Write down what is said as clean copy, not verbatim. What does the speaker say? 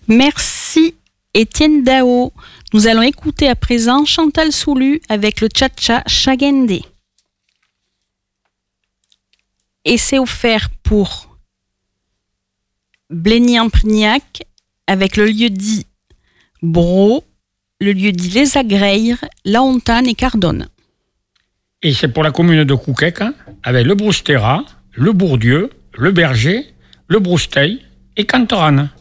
Merci Étienne Dao. Nous allons écouter à présent Chantal Soulu avec le Cha-Cha Chagende. Et c'est offert pour Blénian-Prignac avec le lieu-dit Bro, le lieu-dit Les Agreilles, La Hontanne et Cardonne. Et c'est pour la commune de Couquec, avec le Broustera, le Bourdieu, le Berger, le Brousteil et Cantorane.